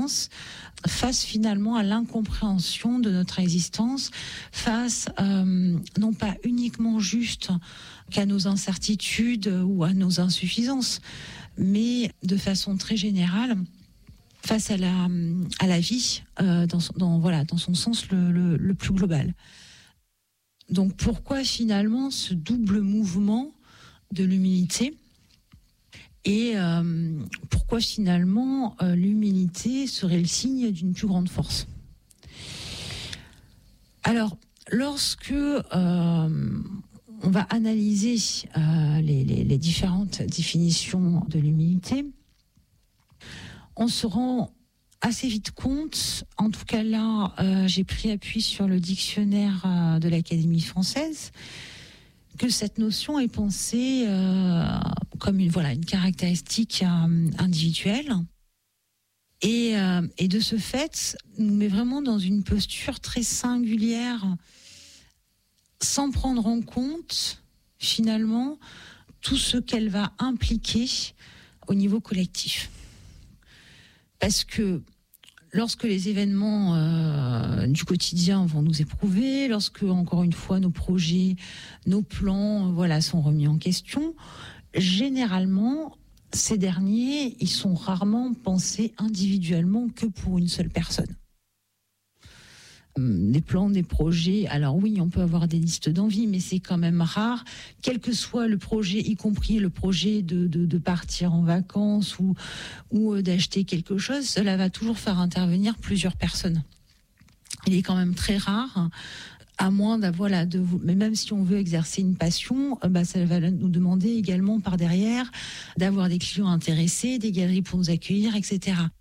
sens, face finalement à l'incompréhension de notre existence, face non pas uniquement juste qu'à nos incertitudes ou à nos insuffisances, mais de façon très générale, face à la vie dans son sens le plus global. Donc pourquoi finalement ce double mouvement de l'humilité et pourquoi finalement l'humilité serait le signe d'une plus grande force? Alors, lorsque on va analyser les différentes définitions de l'humilité, on se rend assez vite compte, en tout cas là, j'ai pris appui sur le dictionnaire de l'Académie française, que cette notion est pensée comme une caractéristique individuelle et de ce fait nous met vraiment dans une posture très singulière, sans prendre en compte finalement tout ce qu'elle va impliquer au niveau collectif. Parce que lorsque les événements du quotidien vont nous éprouver, lorsque, encore une fois, nos projets, nos plans sont remis en question, généralement, ces derniers, ils sont rarement pensés individuellement que pour une seule personne. Des plans, des projets, alors oui, on peut avoir des listes d'envie, mais c'est quand même rare, quel que soit le projet, y compris le projet de partir en vacances ou d'acheter quelque chose, cela va toujours faire intervenir plusieurs personnes. Il est quand même très rare, à moins mais même si on veut exercer une passion, ça va nous demander également par derrière d'avoir des clients intéressés, des galeries pour nous accueillir, etc.